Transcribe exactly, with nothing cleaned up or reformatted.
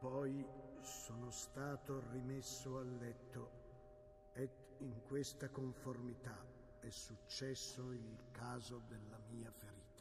Poi sono stato rimesso a letto ed in questa conformità è successo il caso della mia ferita.